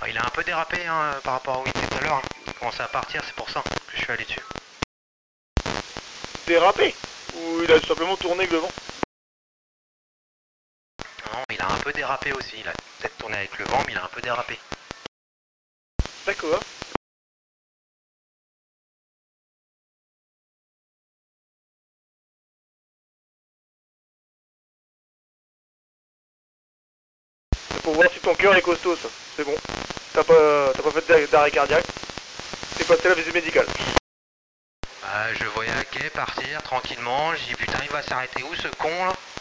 Il a un peu dérapé hein, par rapport à où il était tout à l'heure. Il commençait à partir, c'est pour ça que je suis allé dessus. Dérapé? Ou il a tout simplement tourné avec le vent? Non, il a un peu dérapé aussi. Il a peut-être tourné avec le vent, mais il a un peu dérapé. D'accord. C'est pour voir si ton cœur est costaud, ça. C'est bon. T'as pas fait d'arrêt cardiaque. T'es passé à la visite médicale. Bah, je voyais un quai partir tranquillement. J'ai dit putain, il va s'arrêter où ce con là?